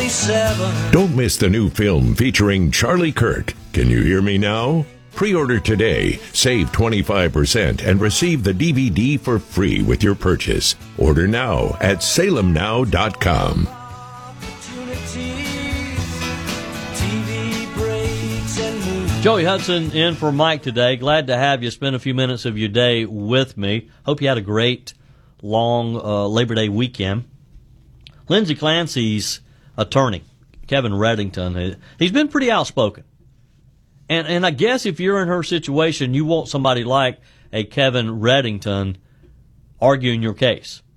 27. Don't miss the new film featuring Charlie Kirk. Can you hear me now? Pre-order today, save 25%, and receive the DVD for free with your purchase. Order now at salemnow.com. Joey Hudson in for Mike today. Glad to have you spend a few minutes of your day with me. Hope you had a great, long Labor Day weekend. Lindsey Clancy's attorney, Kevin Reddington, he's been pretty outspoken. And I guess if you're in her situation, you want somebody like a Kevin Reddington arguing your case.